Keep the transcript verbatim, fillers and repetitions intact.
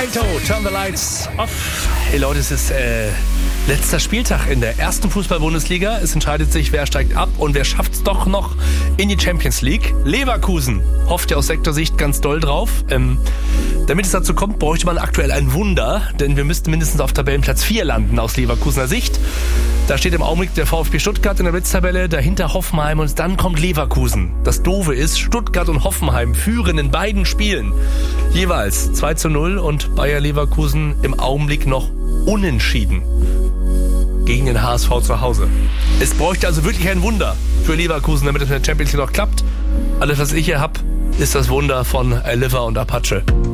Kato, Turn the Lights Off. Hey Leute, es ist äh, letzter Spieltag in der ersten Fußball-Bundesliga. Es entscheidet sich, wer steigt ab und wer schafft es doch noch in die Champions League. Leverkusen hofft ja aus Sektorsicht ganz doll drauf. Ähm, damit es dazu kommt, bräuchte man aktuell ein Wunder, denn wir müssten mindestens auf Tabellenplatz vier landen aus Leverkusener Sicht. Da steht im Augenblick der VfB Stuttgart in der Blitztabelle, dahinter Hoffenheim und dann kommt Leverkusen. Das Doofe ist, Stuttgart und Hoffenheim führen in beiden Spielen jeweils zwei zu null und Bayer Leverkusen im Augenblick noch unentschieden gegen den H S V zu Hause. Es bräuchte also wirklich ein Wunder für Leverkusen, damit es mit der Champions League noch klappt. Alles, was ich hier habe, ist das Wunder von Liver und Apache.